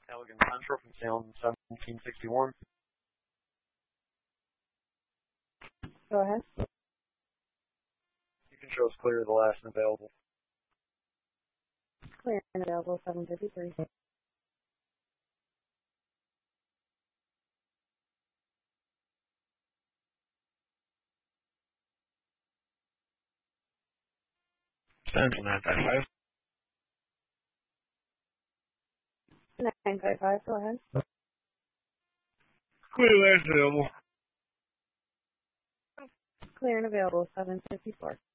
Elegant Central from Salem, 1761. Go ahead. You can show us clear the last and available. Clear and available, 753. Central 955. 955, go ahead. Clear last available. Clear and available, 754.